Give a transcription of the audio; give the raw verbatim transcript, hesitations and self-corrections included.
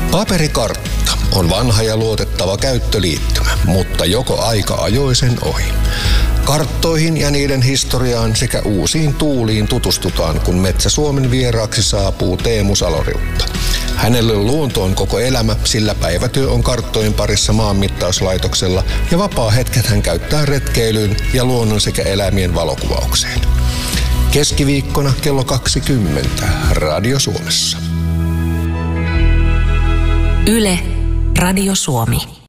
Paperikartta on vanha ja luotettava käyttöliittymä, mutta joko aika ajoi sen ohi. Karttoihin ja niiden historiaan sekä uusiin tuuliin tutustutaan, kun Metsä Suomen vieraaksi saapuu Teemu Saloriutta. Hänelle luonto on koko elämä, sillä päivätyö on karttojen parissa maanmittauslaitoksella ja vapaa-hetket hän käyttää retkeilyyn ja luonnon sekä eläimien valokuvaukseen. Keskiviikkona kello kaksikymmentä Radio Suomessa. Yle, Radio Suomi.